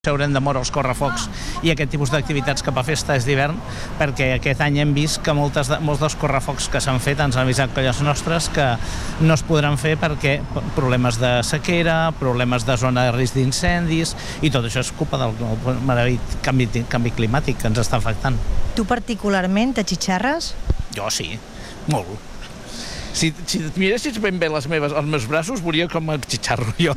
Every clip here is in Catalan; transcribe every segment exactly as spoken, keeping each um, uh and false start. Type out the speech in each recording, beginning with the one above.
S'haurem de moure els correfocs i aquest tipus d'activitats cap a festes d'hivern, perquè aquest any hem vist que moltes de, molts dels correfocs que s'han fet ens han avisat colles nostres que no es podran fer perquè problemes de sequera, problemes de zona de risc d'incendis, i tot això és culpa del, del meravit canvi, canvi climàtic que ens està afectant. Tu particularment t'atxitxarres? Jo sí, molt. Si, si et miressis ben bé les meves, els meus braços, veuria com em xitxarro jo.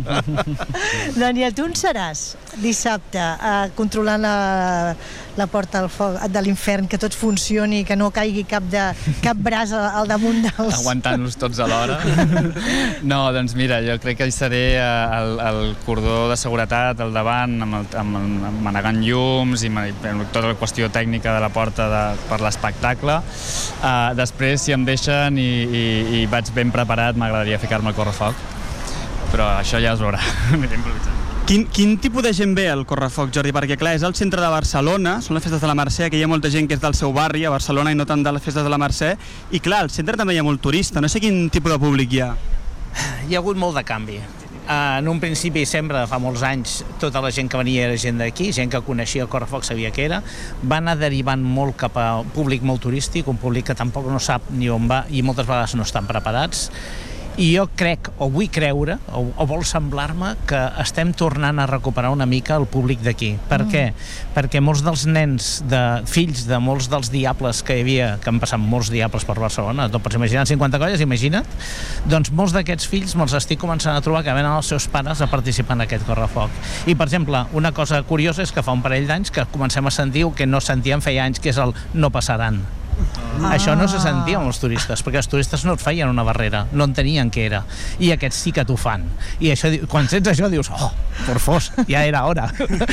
Daniel, tu on seràs dissabte, eh, controlant la, la porta del foc, de l'infern, que tot funcioni, que no caigui cap, de, cap braç al damunt dels... Aguantant-los tots alhora. No, doncs mira, jo crec que hi seré al, al cordó de seguretat al davant, amb, el, amb, amb manegant llums i amb tota la qüestió tècnica de la porta de, per l'espectacle. Uh, després, si em deixen i, i, i vaig ben preparat, m'agradaria ficar-me al correfoc, però això ja es veurà. Quin, quin tipus de gent ve al correfoc, Jordi? Perquè clar, és al centre de Barcelona, són les festes de la Mercè, que hi ha molta gent que és del seu barri, a Barcelona, i no tant de les festes de la Mercè, i clar, al centre també hi ha molt turista, no sé quin tipus de públic hi ha. Hi ha hagut molt de canvi. En un principi, sempre, fa molts anys, tota la gent que venia era gent d'aquí, gent que coneixia el correfoc, sabia què era, va anar derivant molt cap a un públic molt turístic, un públic que tampoc no sap ni on va i moltes vegades no estan preparats. I jo crec, o vull creure, o, o vol semblar-me, que estem tornant a recuperar una mica el públic d'aquí. Per mm. què? Perquè molts dels nens, de, fills de molts dels diables que hi havia, que han passat molts diables per Barcelona, tu pots imaginar cinquanta colles, imagina't, doncs molts d'aquests fills me'ls estic començant a trobar que venen els seus pares a participar en aquest correfoc. I, per exemple, una cosa curiosa és que fa un parell d'anys que comencem a sentir el que no sentíem feia anys, que és el no passaran. Ah. Això no se sentia amb els turistes, perquè els turistes no et feien una barrera, no entenien què era, i aquests sí que t'ho fan. I això, quan sents això dius, oh, por fos, ja era hora.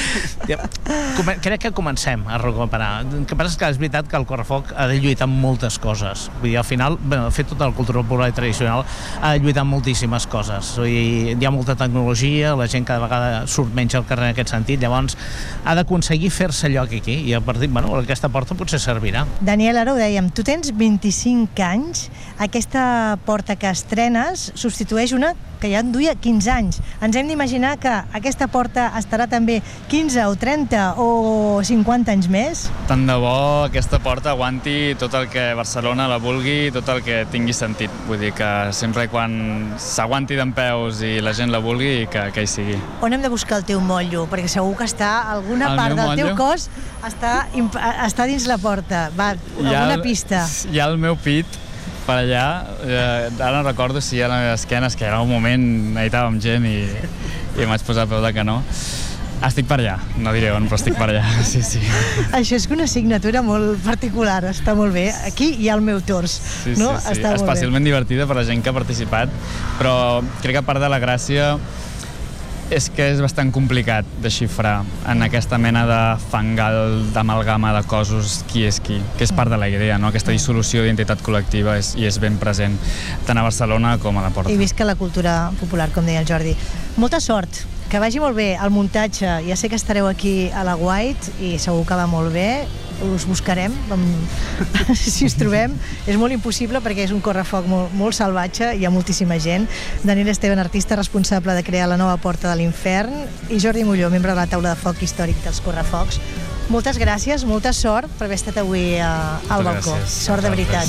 Crec que comencem a recuperar. El que passa és que és veritat que el correfoc ha de lluitar amb moltes coses. Vull dir, al final, bé, de fet, tota la cultura popular i tradicional ha de lluitar amb moltíssimes coses. Vull dir, hi ha molta tecnologia, la gent cada vegada surt menys al carrer en aquest sentit, llavors ha d'aconseguir fer-se lloc aquí, i a partir, bueno, aquesta porta potser servirà. Daniel, ara ho dèiem, tu tens vint-i-cinc anys, aquesta porta que estrenes substitueix una que ja en duia quinze anys. Ens hem d'imaginar que aquesta porta estarà també quinze o trenta o cinquanta anys més? Tant de bo aquesta porta aguanti tot el que Barcelona la vulgui, tot el que tingui sentit. Vull dir que sempre quan s'aguanti d'empeus i la gent la vulgui, que, que hi sigui. On hem de buscar el teu motllo? Perquè segur que està alguna el part del motllo? teu cos està, està dins la porta. Va, alguna el, pista. Hi ha el meu pit per allà, eh, ara no recordo si hi ha la meva esquena, és que era un moment necessitava amb gent i, i em vaig posar a peu de canó. Estic per allà, no diré on, però estic per allà, sí, sí. Això és una signatura molt particular, està molt bé. Aquí hi ha el meu tors, sí, no? Sí, sí. Està molt especialment bé. Divertida per la gent que ha participat, però crec que part de la gràcia és que és bastant complicat de xifrar en aquesta mena de fangal, d'amalgama de cossos, qui és qui, que és part de la idea, no? Aquesta dissolució d'identitat col·lectiva és, i és ben present tant a Barcelona com a la Porta. I visca la cultura popular, com deia el Jordi. Molta sort, que vagi molt bé el muntatge. Ja sé que estareu aquí a la White i segur que va molt bé. Us buscarem, si us trobem. És molt impossible perquè és un correfoc molt, molt salvatge, hi ha moltíssima gent. Daniel Esteban, artista responsable de crear la nova Porta de l'Infern, i Jordi Molló, membre de la taula de foc històric dels correfocs. Moltes gràcies, molta sort per haver estat avui al balcó. Sort de veritat.